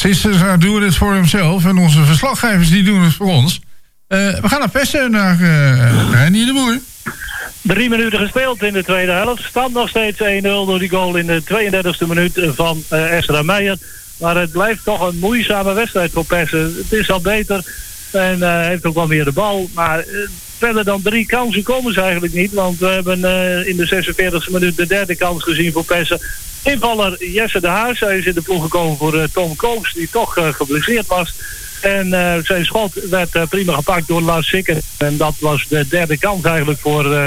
Sissers doen het voor hemzelf en onze verslaggevers die doen het voor ons. We gaan naar Pessen, naar Reinier de Boer. 3 minuten gespeeld in de tweede helft. Stand nog steeds 1-0 door die goal in de 32e minuut van Esra Meijer. Maar het blijft toch een moeizame wedstrijd voor Pessen. Het is al beter en heeft ook wel meer de bal. Maar verder dan 3 kansen komen ze eigenlijk niet. Want we hebben in de 46e minuut de derde kans gezien voor Pessen. Invaller Jesse de Haas. Hij is in de ploeg gekomen voor Tom Koops, die toch geblesseerd was. En zijn schot werd prima gepakt door Lars Sikker. En dat was de derde kans eigenlijk voor